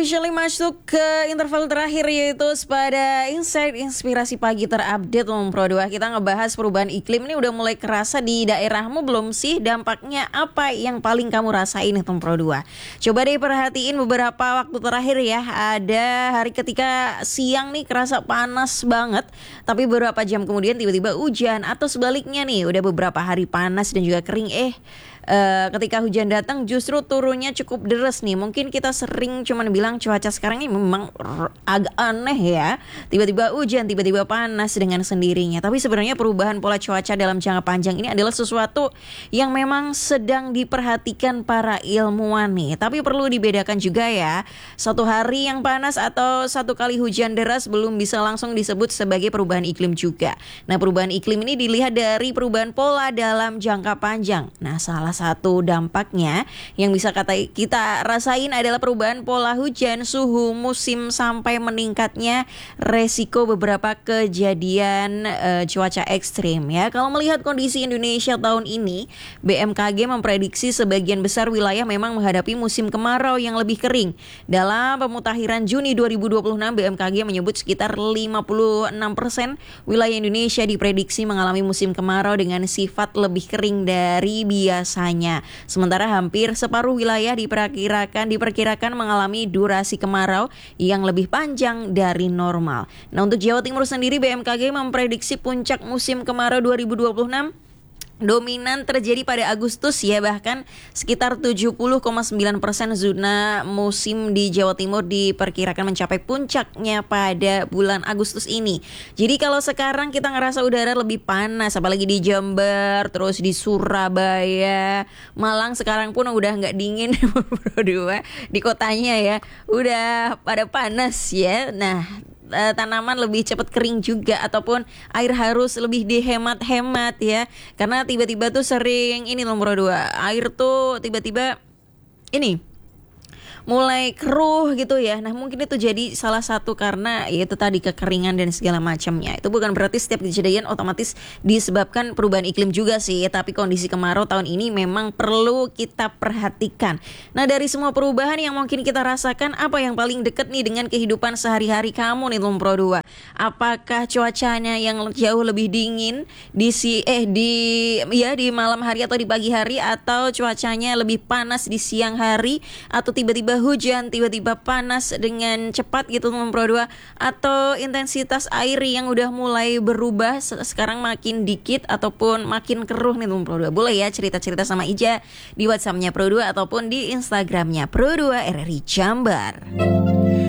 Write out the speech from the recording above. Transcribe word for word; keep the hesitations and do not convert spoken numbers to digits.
Officially masuk ke interval terakhir, yaitu pada Insight Inspirasi Pagi terupdate Om Pro dua. Kita ngebahas perubahan iklim ini udah mulai kerasa di daerahmu belum sih? Dampaknya apa yang paling kamu rasain Om Pro dua? Coba deh perhatiin beberapa waktu terakhir ya. Ada hari ketika siang nih kerasa panas banget, tapi beberapa jam kemudian tiba-tiba hujan. Atau sebaliknya nih, udah beberapa hari panas dan juga kering, eh Uh, ketika hujan datang justru turunnya cukup deras nih. Mungkin kita sering cuman bilang cuaca sekarang ini memang r- agak aneh ya. Tiba-tiba hujan, tiba-tiba panas dengan sendirinya. Tapi sebenarnya perubahan pola cuaca dalam jangka panjang ini adalah sesuatu yang memang sedang diperhatikan para ilmuwan nih. Tapi perlu dibedakan juga ya. Satu hari yang panas atau satu kali hujan deras belum bisa langsung disebut sebagai perubahan iklim juga. Nah, perubahan iklim ini dilihat dari perubahan pola dalam jangka panjang. Nah, salah satu dampaknya yang bisa kata kita rasain adalah perubahan pola hujan, suhu musim, sampai meningkatnya resiko beberapa kejadian e, cuaca ekstrim ya. Kalau melihat kondisi Indonesia tahun ini, B M K G memprediksi sebagian besar wilayah memang menghadapi musim kemarau yang lebih kering. Dalam pemutakhiran Juni dua ribu dua puluh enam, B M K G menyebut sekitar lima puluh enam persen wilayah Indonesia diprediksi mengalami musim kemarau dengan sifat lebih kering dari biasa. Sementara hampir separuh wilayah diperkirakan diperkirakan mengalami durasi kemarau yang lebih panjang dari normal. Nah, untuk Jawa Timur sendiri, B M K G memprediksi puncak musim kemarau dua ribu dua puluh enam dominan terjadi pada Agustus ya, bahkan sekitar tujuh puluh koma sembilan persen zona musim di Jawa Timur diperkirakan mencapai puncaknya pada bulan Agustus ini. Jadi kalau sekarang kita ngerasa udara lebih panas, apalagi di Jember, terus di Surabaya, Malang sekarang pun udah nggak dingin berdua di kotanya ya, udah pada panas ya. Nah, tanaman lebih cepat kering juga, ataupun air harus lebih dihemat-hemat ya, karena tiba-tiba tuh sering ini nomor dua, air tuh tiba-tiba ini mulai keruh gitu ya. Nah, mungkin itu jadi salah satu karena yaitu tadi kekeringan dan segala macamnya. Itu bukan berarti setiap kejadian otomatis disebabkan perubahan iklim juga sih, tapi kondisi kemarau tahun ini memang perlu kita perhatikan. Nah, dari semua perubahan yang mungkin kita rasakan, apa yang paling dekat nih dengan kehidupan sehari-hari kamu nih Pro dua? Apakah cuacanya yang jauh lebih dingin di si eh di ya di malam hari atau di pagi hari, atau cuacanya lebih panas di siang hari, atau tiba-tiba hujan, tiba-tiba panas dengan cepat gitu Pro dua, atau intensitas air yang udah mulai berubah sekarang makin dikit ataupun makin keruh nih Pro dua. Boleh ya cerita-cerita sama Ija di WhatsApp-nya Pro dua ataupun di Instagram-nya Pro dua R R I Jambar.